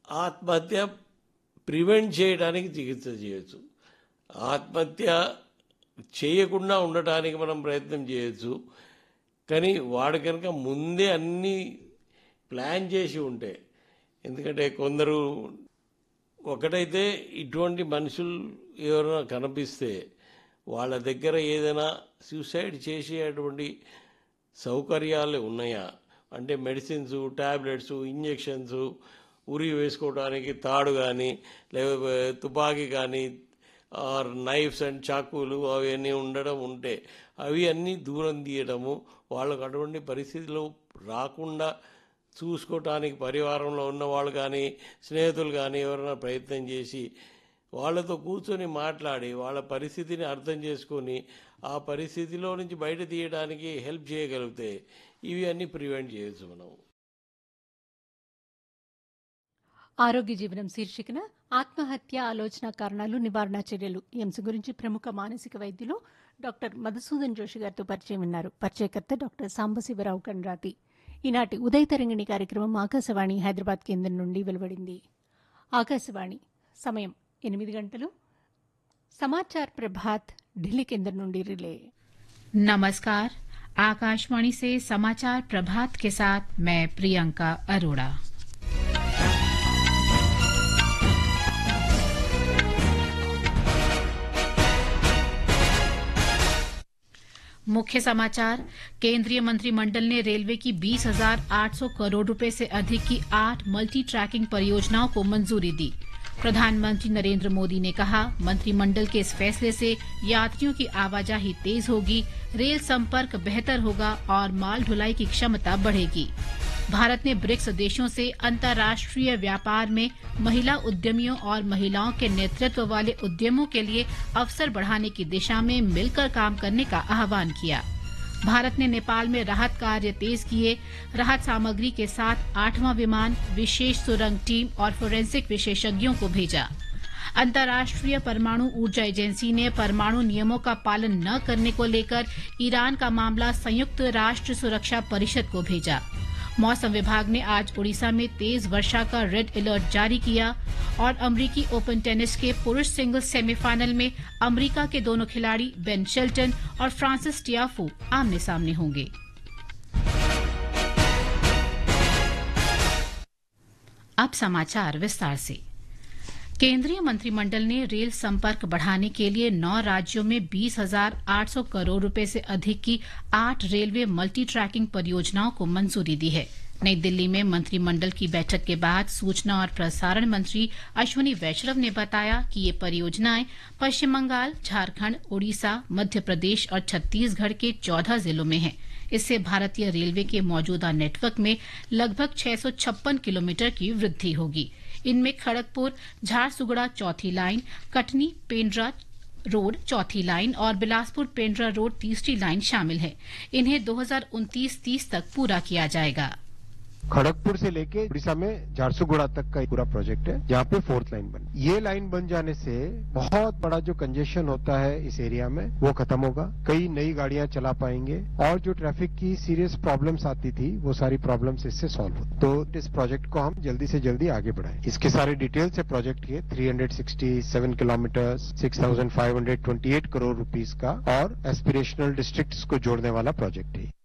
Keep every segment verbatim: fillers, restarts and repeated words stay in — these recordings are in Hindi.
ఆత్మహత్య ప్రివెంట్ చేయడానికి చికిత్స చేయొచ్చు. ఆత్మహత్య చేయకుండా ఉండటానికి మనం ప్రయత్నం చేయొచ్చు. కానీ వాడు కనుక ముందే అన్నీ ప్లాన్ చేసి ఉంటే, ఎందుకంటే కొందరు ఒకటైతే ఇటువంటి మనుషులు ఎవరైనా కనిపిస్తే వాళ్ళ దగ్గర ఏదైనా సూసైడ్ చేసేటువంటి సౌకర్యాలు ఉన్నాయా అంటే మెడిసిన్స్, ట్యాబ్లెట్స్, ఇంజెక్షన్స్, ఉరి వేసుకోవడానికి తాడు కానీ లేకపోతే తుపాకీ కానీ ఆర్ నైఫ్స్ అండ్ చాకులు అవన్నీ ఉండడం ఉంటే అవి అన్నీ దూరం తీయడము, వాళ్ళకు అటువంటి పరిస్థితులు రాకుండా చూసుకోవటానికి పరివారంలో ఉన్నవాళ్ళు కానీ స్నేహితులు కానీ ఎవరైనా ప్రయత్నం చేసి వాళ్ళతో కూర్చొని మాట్లాడి వాళ్ళ పరిస్థితిని అర్థం చేసుకొని ఆ పరిస్థితిలో నుంచి బయట తీయడానికి హెల్ప్ చేయగలిగితే ఇవి అన్నీ ప్రివెంట్ చేయొచ్చు మనం. ఆరోగ్య జీవనం శీర్షికన ఆత్మహత్య ఆలోచన కారణాలు, నివారణ చర్యలు ఈ అంశం గురించి ప్రముఖ మానసిక వైద్యులు డాక్టర్ మధుసూదన్ జోషి గారితో పరిచయం విన్నారు. పరిచయకర్త డాక్టర్ సాంబశివరావు కండ్రాతి. ఈనాటి ఉదయ తరంగిణి కార్యక్రమం ఆకాశవాణి హైదరాబాద్ కేంద్రం నుండి వెలువడింది. ఆకాశవాణి సమయం ఎనిమిది గంటలు. समाचार प्रभात दिल्ली केंद्र నుండి रिले. नमस्कार, आकाशवाणी से समाचार प्रभात के साथ मैं प्रियंका अरोड़ा। मुख्य समाचार। केंद्रीय मंत्रिमंडल ने रेलवे की बीस हजार आठ सौ करोड़ रुपए से अधिक की आठ मल्टी ट्रैकिंग परियोजनाओं को मंजूरी दी। प्रधानमंत्री नरेंद्र मोदी ने कहा, मंत्रिमंडल के इस फैसले से यात्रियों की आवाजाही तेज होगी, रेल संपर्क बेहतर होगा और माल ढुलाई की क्षमता बढ़ेगी। भारत ने ब्रिक्स देशों से अंतर्राष्ट्रीय व्यापार में महिला उद्यमियों और महिलाओं के नेतृत्व वाले उद्यमों के लिए अवसर बढ़ाने की दिशा में मिलकर काम करने का आह्वान किया। भारत ने नेपाल में राहत कार्य तेज किए। राहत सामग्री के साथ आठवां विमान, विशेष सुरंग टीम और फोरेंसिक विशेषज्ञों को भेजा। अंतर्राष्ट्रीय परमाणु ऊर्जा एजेंसी ने परमाणु नियमों का पालन न करने को लेकर ईरान का मामला संयुक्त राष्ट्र सुरक्षा परिषद को भेजा। मौसम विभाग ने आज उड़ीसा में तेज वर्षा का रेड अलर्ट जारी किया और अमरीकी ओपन टेनिस के पुरुष सिंगल्स सेमीफाइनल में अमरीका के दोनों खिलाड़ी बेन शेल्टन और फ्रांसिस टियाफो आमने सामने होंगे। अब समाचार विस्तार से। केंद्रीय मंत्रिमंडल ने रेल संपर्क बढ़ाने के लिए नौ राज्यों में बीस हजार आठ सौ करोड़ रुपए से अधिक की आठ रेलवे मल्टी ट्रैकिंग परियोजनाओं को मंजूरी दी है। नई दिल्ली में मंत्रिमंडल की बैठक के बाद सूचना और प्रसारण मंत्री अश्विनी वैष्णव ने बताया कि ये परियोजनाएं पश्चिम बंगाल, झारखंड, उड़ीसा, मध्य प्रदेश और छत्तीसगढ़ के चौदह जिलों में हैं। इससे भारतीय रेलवे के मौजूदा नेटवर्क में लगभग छह सौ छप्पन किलोमीटर की वृद्धि होगी। इनमें खड़गपुर झारसुगड़ा चौथी लाइन, कटनी पेंड्रा रोड चौथी लाइन और बिलासपुर पेंड्रा रोड तीसरी लाइन शामिल है। इन्हें दो हजार उनतीस तीस तक पूरा किया जाएगा। खड़गपुर से लेके उड़ीसा में झारसुगुड़ा तक का पूरा प्रोजेक्ट है, जहाँ पे फोर्थ लाइन बन ये लाइन बन जाने से बहुत बड़ा जो कंजेशन होता है इस एरिया में वो खत्म होगा। कई नई गाड़ियां चला पाएंगे और जो ट्रैफिक की सीरियस प्रॉब्लम्स आती थी वो सारी प्रॉब्लम्स इससे सॉल्व हो। तो इस प्रोजेक्ट को हम जल्दी से जल्दी आगे बढ़ाएं। इसके सारे डिटेल्स है प्रोजेक्ट के तीन सौ सरसठ किलोमीटर, छह हज़ार पाँच सौ अट्ठाईस करोड़ रुपीस का और एस्पिरेशनल डिस्ट्रिक्ट्स को जोड़ने वाला प्रोजेक्ट है।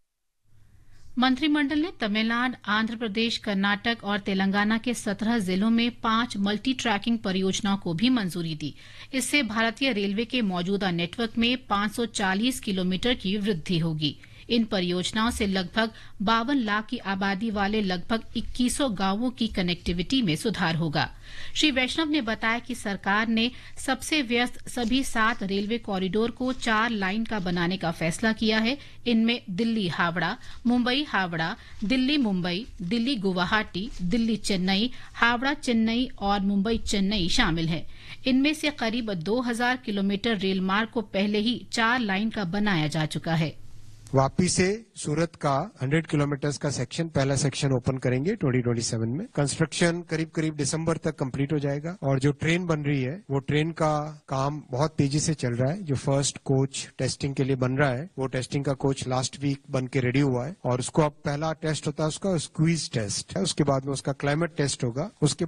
मंत्रिमंडल ने तमिलनाडु, आंध्र प्रदेश, कर्नाटक और तेलंगाना के सत्रह जिलों में पांच मल्टी ट्रैकिंग परियोजनाओं को भी मंजूरी दी। इससे भारतीय रेलवे के मौजूदा नेटवर्क में पांच सौ चालीस किलोमीटर की वृद्धि होगी। इन परियोजनाओं से लगभग बावन लाख की आबादी वाले लगभग इक्कीस सौ गांवों की कनेक्टिविटी में सुधार होगा। श्री वैष्णव ने बताया कि सरकार ने सबसे व्यस्त सभी सात रेलवे कॉरिडोर को चार लाइन का बनाने का फैसला किया है। इनमें दिल्ली हावड़ा, मुंबई हावड़ा, दिल्ली मुंबई, दिल्ली गुवाहाटी, दिल्ली चेन्नई, हावड़ा चेन्नई और मुंबई चेन्नई शामिल है। इनमें से करीब दो हजार किलोमीटर रेल मार्ग को पहले ही चार लाइन का बनाया जा चुका है। वापी से सूरत का सौ किलोमीटर का सेक्शन पहला सेक्शन ओपन करेंगे दो हज़ार सत्ताईस में। कंस्ट्रक्शन करीब करीब दिसंबर तक कंप्लीट हो जाएगा और जो ट्रेन बन रही है वो ट्रेन का काम बहुत तेजी से चल रहा है। जो फर्स्ट कोच टेस्टिंग के लिए बन रहा है वो टेस्टिंग का कोच लास्ट वीक बन के रेडी हुआ है और उसको अब पहला टेस्ट होता है उसका स्क्वीज टेस्ट है, उसके बाद में उसका क्लाइमेट टेस्ट होगा, उसके